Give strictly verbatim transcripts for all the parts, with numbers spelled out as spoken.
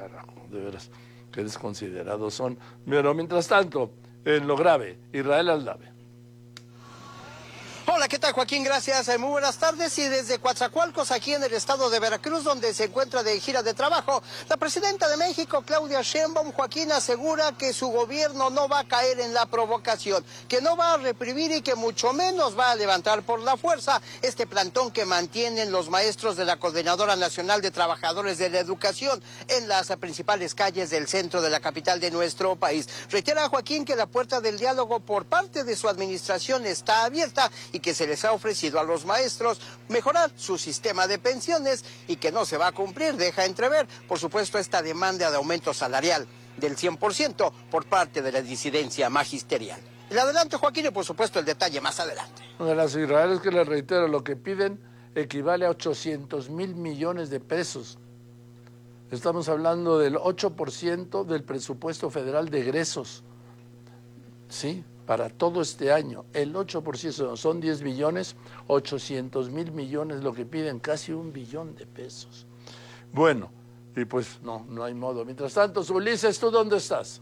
carajo, de veras, qué desconsiderados son. Pero mientras tanto, en lo grave, Israel Aldave. Hola, ¿qué tal, Joaquín? Gracias. Muy buenas tardes. Y desde Coatzacoalcos, aquí en el estado de Veracruz, donde se encuentra de gira de trabajo, la presidenta de México, Claudia Sheinbaum, Joaquín, asegura que su gobierno no va a caer en la provocación, que no va a reprimir y que mucho menos va a levantar por la fuerza este plantón que mantienen los maestros de la Coordinadora Nacional de Trabajadores de la Educación en las principales calles del centro de la capital de nuestro país. Reitera Joaquín que la puerta del diálogo por parte de su administración está abierta y que se les ha ofrecido a los maestros mejorar su sistema de pensiones y que no se va a cumplir. Deja entrever, por supuesto, esta demanda de aumento salarial del cien por ciento por parte de la disidencia magisterial. El adelante, Joaquín, y por supuesto el detalle más adelante. Las israelíes, que les reitero, lo que piden equivale a ochocientos mil millones de pesos. Estamos hablando del ocho por ciento del presupuesto federal de egresos. Sí, para todo este año, el ocho por ciento son diez billones, ochocientos mil millones, lo que piden, casi un billón de pesos. Bueno, y pues no, no hay modo. Mientras tanto, Ulises, ¿tú dónde estás?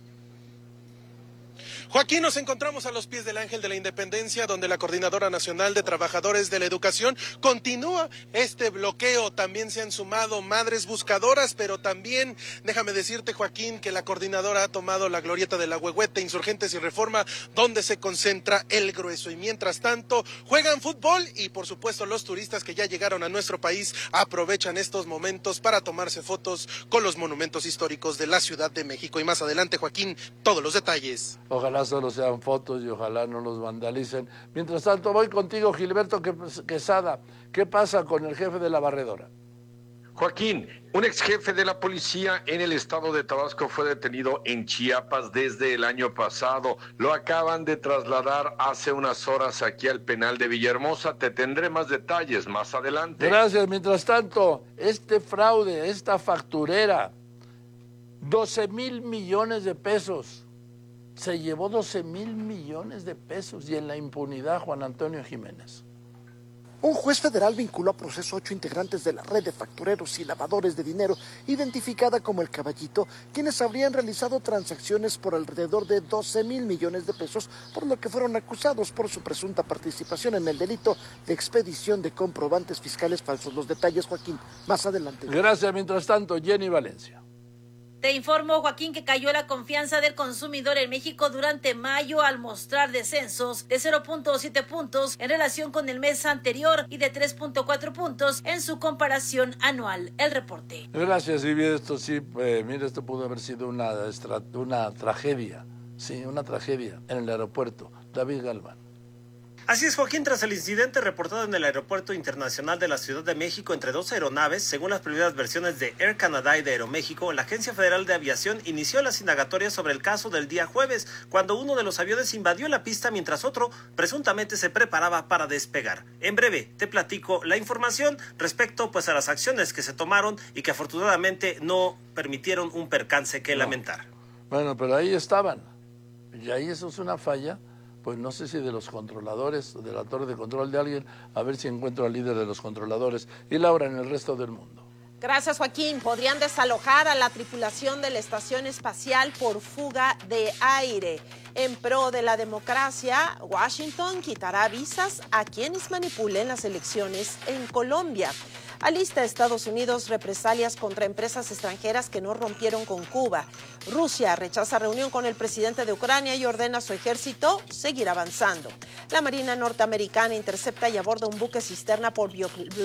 Joaquín, nos encontramos a los pies del Ángel de la Independencia, donde la Coordinadora Nacional de Trabajadores de la Educación continúa este bloqueo. También se han sumado madres buscadoras, pero también, déjame decirte, Joaquín, que la coordinadora ha tomado la glorieta de la Huehuete, Insurgentes y Reforma, donde se concentra el grueso. Y mientras tanto, juegan fútbol y, por supuesto, los turistas que ya llegaron a nuestro país aprovechan estos momentos para tomarse fotos con los monumentos históricos de la Ciudad de México. Y más adelante, Joaquín, todos los detalles. Ojalá solo sean fotos y ojalá no los vandalicen. Mientras tanto, voy contigo, Gilberto Quesada. ¿Qué pasa con el jefe de la barredora? Joaquín, un ex jefe de la policía en el estado de Tabasco fue detenido en Chiapas desde el año pasado. Lo acaban de trasladar hace unas horas aquí al penal de Villahermosa. Te tendré más detalles más adelante. Gracias. Mientras tanto, este fraude, esta facturera, doce mil millones de pesos. Se llevó doce mil millones de pesos y en la impunidad Juan Antonio Jiménez. Un juez federal vinculó a proceso ocho integrantes de la red de factureros y lavadores de dinero, identificada como el Caballito, quienes habrían realizado transacciones por alrededor de doce mil millones de pesos, por lo que fueron acusados por su presunta participación en el delito de expedición de comprobantes fiscales falsos. Los detalles, Joaquín, más adelante. Gracias. Mientras tanto, Jenny Valencia. Te informo, Joaquín, que cayó la confianza del consumidor en México durante mayo al mostrar descensos de cero punto siete puntos en relación con el mes anterior y de tres punto cuatro puntos en su comparación anual. El reporte. Gracias, Vivi. Esto sí, eh, mira, esto pudo haber sido una, una tragedia, sí, una tragedia en el aeropuerto. David Galván. Así es, Joaquín, tras el incidente reportado en el Aeropuerto Internacional de la Ciudad de México entre dos aeronaves, según las primeras versiones de Air Canada y de Aeroméxico, la Agencia Federal de Aviación inició las indagatorias sobre el caso del día jueves, cuando uno de los aviones invadió la pista mientras otro presuntamente se preparaba para despegar. En breve te platico la información respecto pues a las acciones que se tomaron y que afortunadamente no permitieron un percance que no. lamentar. Bueno, pero ahí estaban, y ahí eso es una falla. Pues no sé si de los controladores, de la torre de control de alguien, a ver si encuentro al líder de los controladores. Y Laura, en el resto del mundo. Gracias, Joaquín. Podrían desalojar a la tripulación de la estación espacial por fuga de aire. En pro de la democracia, Washington quitará visas a quienes manipulen las elecciones en Colombia. Alista Estados Unidos represalias contra empresas extranjeras que no rompieron con Cuba. Rusia rechaza reunión con el presidente de Ucrania y ordena a su ejército seguir avanzando. La Marina norteamericana intercepta y aborda un buque cisterna por,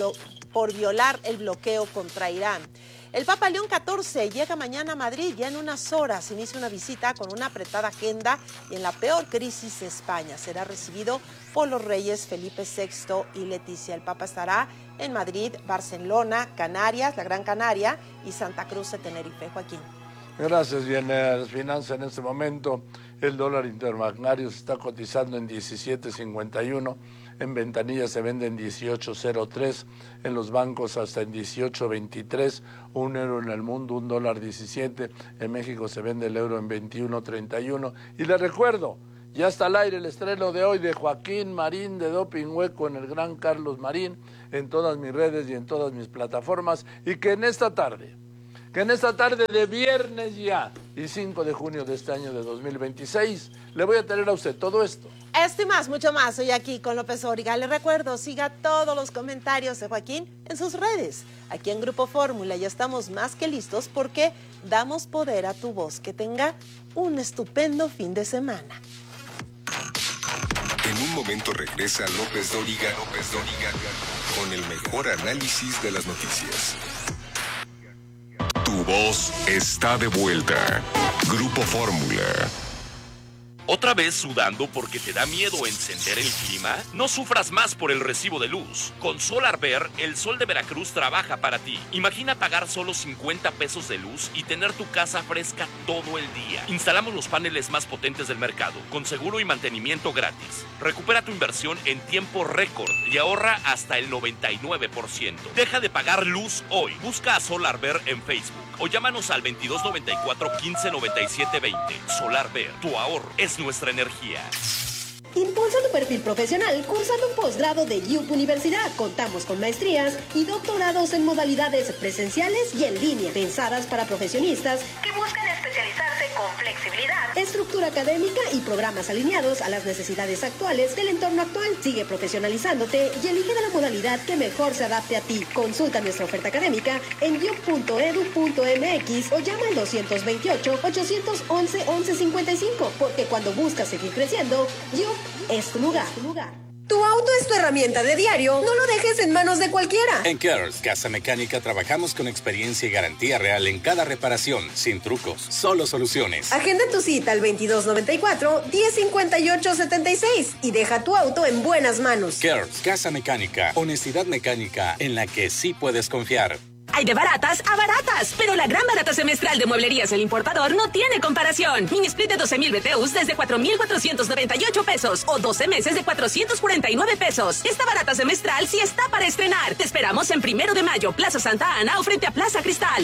por violar el bloqueo contra Irán. El Papa León catorce llega mañana a Madrid. Ya en unas horas inicia una visita con una apretada agenda y en la peor crisis de España. Será recibido por los reyes Felipe sexto y Leticia. El Papa estará en Madrid, Barcelona, Canarias, la Gran Canaria y Santa Cruz de Tenerife. Joaquín. Gracias. Y en las finanzas en este momento el dólar interbancario se está cotizando en diecisiete cincuenta y uno. En ventanillas se vende en dieciocho cero tres, en los bancos hasta en dieciocho veintitrés, un euro en el mundo, un dólar diecisiete, en México se vende el euro en veintiuno treinta y uno. Y les recuerdo, ya está al aire el estreno de hoy de Joaquín Marín de Doping Hueco en el Gran Carlos Marín, en todas mis redes y en todas mis plataformas, y que en esta tarde que en esta tarde de viernes ya y cinco de junio de este año de dos mil veintiséis le voy a tener a usted todo esto. Esto y más, mucho más, soy aquí con López Dóriga. Le recuerdo, siga todos los comentarios de Joaquín en sus redes. Aquí en Grupo Fórmula ya estamos más que listos porque damos poder a tu voz. Que tenga un estupendo fin de semana. En un momento regresa López Dóriga, López Dóriga, con el mejor análisis de las noticias. Tu voz está de vuelta. Grupo Fórmula. ¿Otra vez sudando porque te da miedo encender el clima? No sufras más por el recibo de luz. Con SolarVer, el sol de Veracruz trabaja para ti. Imagina pagar solo cincuenta pesos de luz y tener tu casa fresca todo el día. Instalamos los paneles más potentes del mercado, con seguro y mantenimiento gratis. Recupera tu inversión en tiempo récord y ahorra hasta el noventa y nueve por ciento. Deja de pagar luz hoy. Busca a SolarVer en Facebook o llámanos al veintidós noventa y cuatro, quince noventa y siete veinte. SolarVer, tu ahorro es nuestra energía. Impulsa tu perfil profesional cursando un posgrado de U P Universidad. Contamos con maestrías y doctorados en modalidades presenciales y en línea, pensadas para profesionistas que buscan especializarse con flexibilidad, estructura académica y programas alineados a las necesidades actuales del entorno actual. Sigue profesionalizándote y elige de la modalidad que mejor se adapte a ti. Consulta nuestra oferta académica en u p punto edu punto m x o llama al doscientos veintiocho, ochocientos once, once cincuenta y cinco, porque cuando buscas seguir creciendo, U P es tu lugar. Tu auto es tu herramienta de diario. No lo dejes en manos de cualquiera. En Kers Casa Mecánica trabajamos con experiencia y garantía real en cada reparación, sin trucos, solo soluciones. Agenda tu cita al veintidós noventa y cuatro, diez cincuenta y ocho setenta y seis y deja tu auto en buenas manos. Kers Casa Mecánica, honestidad mecánica en la que sí puedes confiar. Hay de baratas a baratas, pero la gran barata semestral de Mueblerías El Importador no tiene comparación. Mini split de doce mil B T Us desde cuatro mil cuatrocientos noventa y ocho pesos o doce meses de cuatrocientos cuarenta y nueve pesos. Esta barata semestral sí está para estrenar. Te esperamos en Primero de Mayo, Plaza Santa Ana o frente a Plaza Cristal.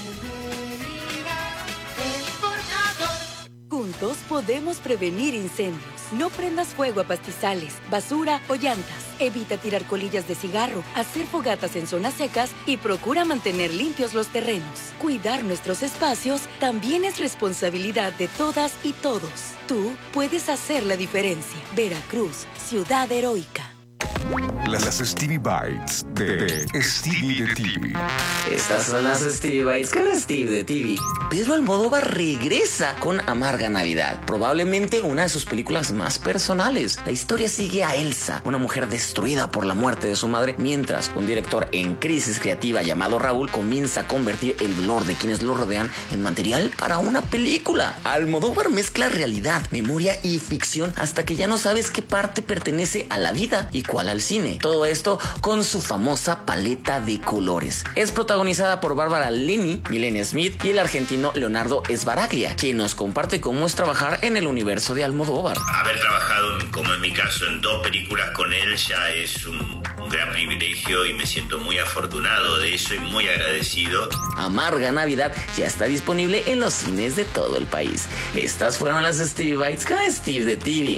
Juntos podemos prevenir incendios. No prendas fuego a pastizales, basura o llantas. Evita tirar colillas de cigarro, hacer fogatas en zonas secas y procura mantener limpios los terrenos. Cuidar nuestros espacios también es responsabilidad de todas y todos. Tú puedes hacer la diferencia. Veracruz, ciudad heroica. Las Stevie Bites de Stevie de T V. Estas son las Stevie Bites con Stevie de T V. Pedro Almodóvar regresa con Amarga Navidad, probablemente una de sus películas más personales. La historia sigue a Elsa, una mujer destruida por la muerte de su madre, mientras un director en crisis creativa llamado Raúl comienza a convertir el dolor de quienes lo rodean en material para una película. Almodóvar mezcla realidad, memoria y ficción hasta que ya no sabes qué parte pertenece a la vida y cuál al cine. Todo esto con su famosa paleta de colores. Es protagonizada por Bárbara Linney, Milena Smith y el argentino Leonardo Sbaraglia, quien nos comparte cómo es trabajar en el universo de Almodóvar. Haber trabajado, como en mi caso, en dos películas con él ya es un, un gran privilegio y me siento muy afortunado de eso y muy agradecido. Amarga Navidad ya está disponible en los cines de todo el país. Estas fueron las Stevie Bites con Steve de T V.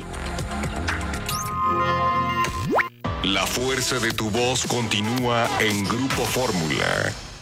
La fuerza de tu voz continúa en Grupo Fórmula.